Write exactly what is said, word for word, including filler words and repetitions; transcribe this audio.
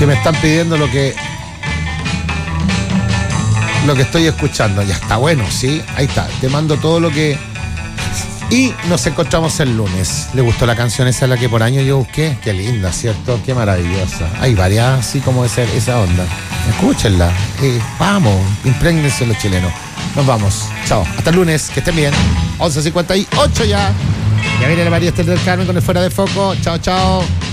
Que me están pidiendo lo que lo que estoy escuchando. Ya está bueno, ¿sí? Ahí está. Te mando todo lo que... Y nos encontramos el lunes. ¿Le gustó la canción esa, la que por año yo busqué? Qué linda, ¿cierto? Qué maravillosa. Hay varias así como esa, esa onda. Escúchenla. Eh, vamos, imprégnense los chilenos. Nos vamos. Chao. Hasta el lunes. Que estén bien. once cincuenta y ocho ya. Ya viene la María Esther del Carmen con el Fuera de Foco. Chao, chao.